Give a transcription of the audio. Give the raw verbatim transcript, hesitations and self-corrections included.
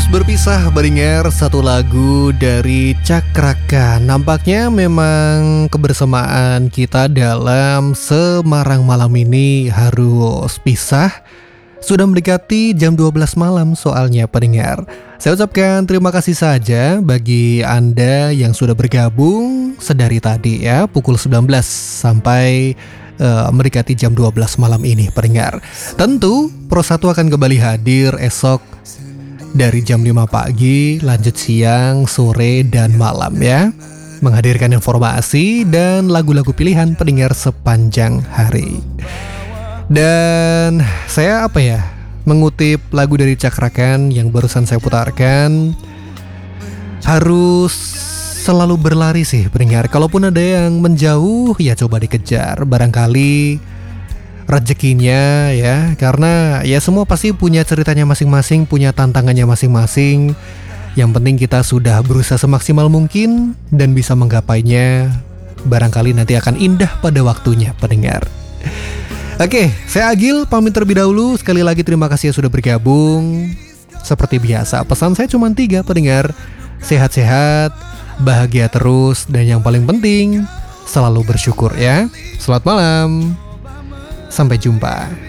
berpisah mendengar satu lagu dari Cakraka. Nampaknya memang kebersamaan kita dalam Semarang malam ini harus pisah. Sudah mendekati jam dua belas malam soalnya pendengar. Saya ucapkan terima kasih saja bagi Anda yang sudah bergabung sedari tadi ya, pukul sembilan belas sampai uh, mendekati jam dua belas malam ini pendengar. Tentu Pro satu akan kembali hadir esok dari jam lima pagi, lanjut siang, sore, dan malam ya, menghadirkan informasi dan lagu-lagu pilihan pendengar sepanjang hari. Dan saya apa ya, mengutip lagu dari Cakrakan yang barusan saya putarkan, harus selalu berlari sih pendengar. Kalaupun ada yang menjauh, ya coba dikejar, barangkali rezekinya ya, karena ya semua pasti punya ceritanya masing-masing, punya tantangannya masing-masing. Yang penting kita sudah berusaha semaksimal mungkin dan bisa menggapainya. Barangkali nanti akan indah pada waktunya pendengar. Oke, saya Agil pamit terlebih dahulu. Sekali lagi terima kasih yang sudah bergabung. Seperti biasa, pesan saya cuma tiga pendengar: sehat-sehat, bahagia terus, dan yang paling penting selalu bersyukur ya. Selamat malam. Sampai jumpa.